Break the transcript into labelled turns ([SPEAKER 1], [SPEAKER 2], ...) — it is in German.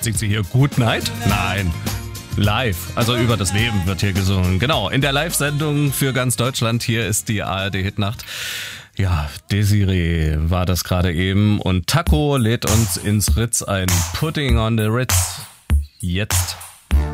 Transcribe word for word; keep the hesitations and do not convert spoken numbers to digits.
[SPEAKER 1] Singt sie hier Good Night? Nein. Live, also über das Leben wird hier gesungen. Genau, in der Live-Sendung für ganz Deutschland. Hier ist die A R D-Hitnacht. Ja, Desiree war das gerade eben und Taco lädt uns ins Ritz ein. Putting on the Ritz. Jetzt.